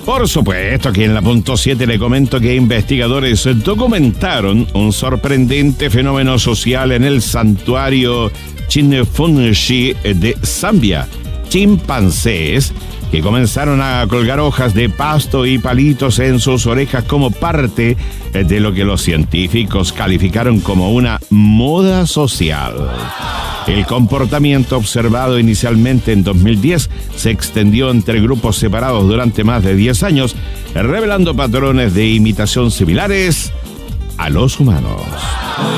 Por supuesto que en la punto 7 le comento que investigadores documentaron un sorprendente fenómeno social en el santuario Chinfunshi de Zambia. Chimpancés que comenzaron a colgar hojas de pasto y palitos en sus orejas como parte de lo que los científicos calificaron como una moda social. El comportamiento observado inicialmente en 2010 se extendió entre grupos separados durante más de 10 años, revelando patrones de imitación similares a los humanos.